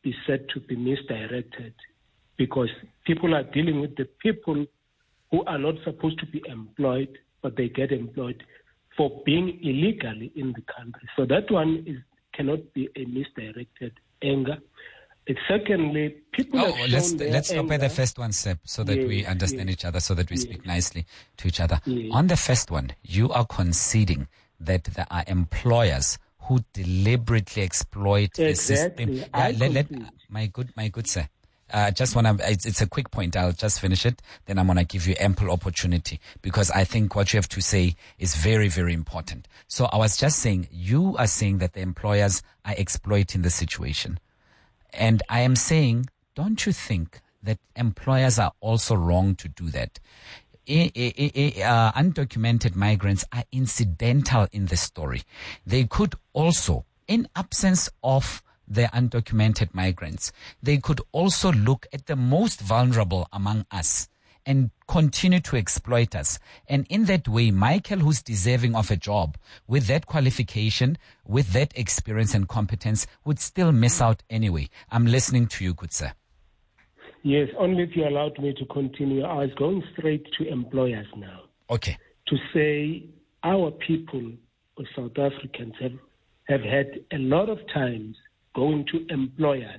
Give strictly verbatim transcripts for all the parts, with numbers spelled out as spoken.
be said to be misdirected, because people are dealing with the people who are not supposed to be employed, but they get employed for being illegally in the country. So that one is cannot be a misdirected anger. And secondly, people oh, have shown let's their let's stop anger. at the first one, Seb, so that yes, we understand yes, each other, so that we yes. speak nicely to each other. Yes. On the first one, you are conceding that there are employers who deliberately exploit exactly. the system. I Yeah, let, let, my good, my good sir. I uh, just want to, it's, it's a quick point. I'll just finish it. Then I'm going to give you ample opportunity, because I think what you have to say is very, very important. So I was just saying, you are saying that the employers are exploiting the situation. And I am saying, don't you think that employers are also wrong to do that? I, I, I, uh, undocumented migrants are incidental in the story. They could also, in absence of the undocumented migrants, they could also look at the most vulnerable among us and continue to exploit us. And in that way, Michael, who's deserving of a job with that qualification, with that experience and competence, would still miss out anyway. I'm listening to you, good sir. Yes, only if you allowed me to continue. I was going straight to employers now. Okay. To say our people, or South Africans, have, have had a lot of times going to employers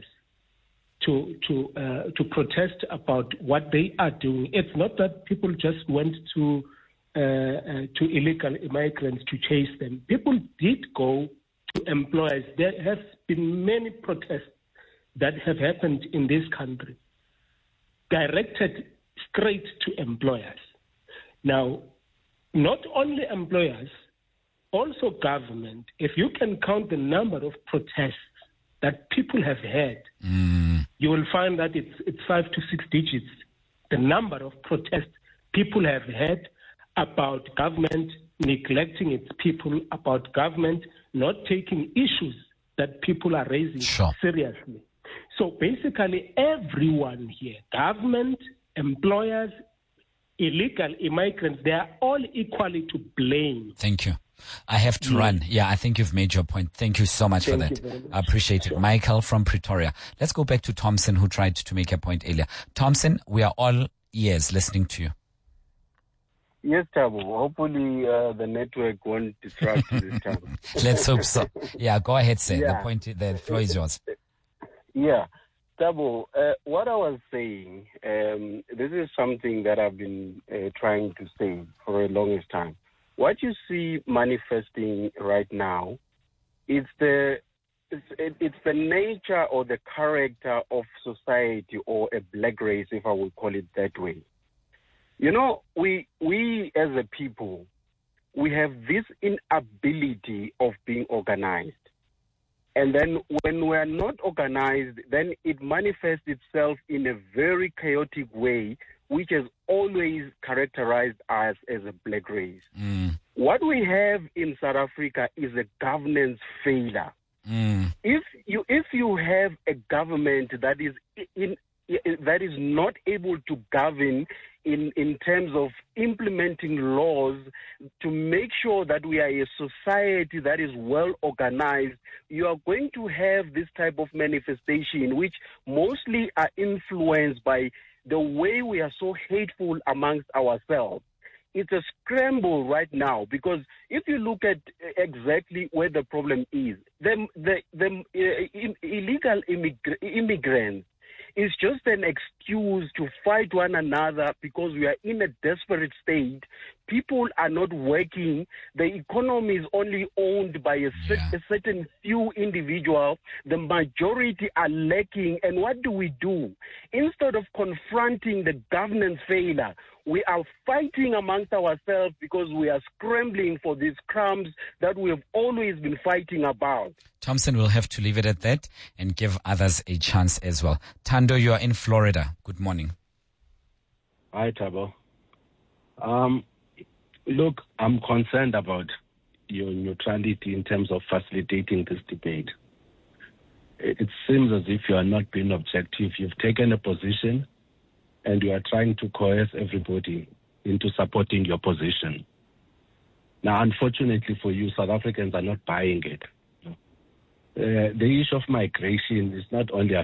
to to uh, to protest about what they are doing. It's not that people just went to uh, uh, to illegal immigrants to chase them. People did go to employers. There have been many protests that have happened in this country, directed straight to employers. Now, not only employers, also government. If you can count the number of protests that people have had, mm. you will find that it's it's five to six digits. The number of protests people have had about government neglecting its people, about government not taking issues that people are raising sure. seriously. So basically everyone here, government, employers, illegal immigrants, they are all equally to blame. Thank you. I have to yes. run. Yeah, I think you've made your point. Thank you so much Thank for that. Much. I appreciate sure. it. Michael from Pretoria. Let's go back to Thompson, who tried to make a point earlier. Thompson, we are all ears listening to you. Yes, Tabo. Hopefully uh, the network won't disrupt this time. Let's hope so. Yeah, go ahead, sir. Yeah. The point, the floor is yours. Yeah. Tabo, uh, what I was saying, um, this is something that I've been uh, trying to say for a longest time. What you see manifesting right now is the it's, it's the nature or the character of society, or a black race, if I would call it that way. You know, we we as a people, we have this inability of being organized. And then when we are not organized, then it manifests itself in a very chaotic way, which has always characterized us as a black race. Mm. What we have in South Africa is a governance failure. Mm. If you if you have a government that is in, in that is not able to govern in in terms of implementing laws to make sure that we are a society that is well organized, you are going to have this type of manifestation, which mostly are influenced by the way we are so hateful amongst ourselves. It's a scramble right now, because if you look at exactly where the problem is, the, the, the uh, illegal immigr- immigrants is just an excuse to fight one another because we are in a desperate state. People are not working. The economy is only owned by a, yeah. a certain few individuals. The majority are lacking. And what do we do? Instead of confronting the governance failure, we are fighting amongst ourselves because we are scrambling for these crumbs that we have always been fighting about. Thompson, will have to leave it at that and give others a chance as well. Tando, you are in Florida. Good morning. Hi, Tabo. Um, look, I'm concerned about your neutrality in terms of facilitating this debate. It seems as if you are not being objective. You've taken a position and you are trying to coerce everybody into supporting your position. Now, unfortunately for you, South Africans are not buying it. Uh, the issue of migration is not only